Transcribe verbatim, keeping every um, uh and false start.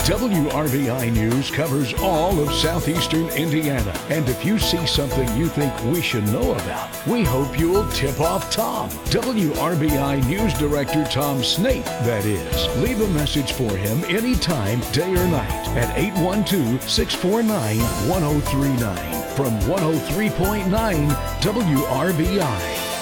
W R B I News covers all of southeastern Indiana. And if you see something you think we should know about, we hope you'll tip off Tom. W R B I News Director Tom Snape, that is. Leave a message for him anytime, day or night, at eight one two, six four nine, one oh three nine from one oh three point nine W R B I.